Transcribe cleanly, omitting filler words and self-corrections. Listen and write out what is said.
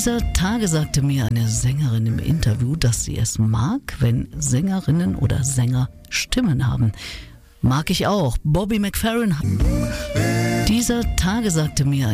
Dieser Tage sagte mir eine Sängerin im Interview, dass sie es mag, wenn Sängerinnen oder Sänger Stimmen haben. Mag ich auch. Bobby McFerrin. Dieser Tage sagte mir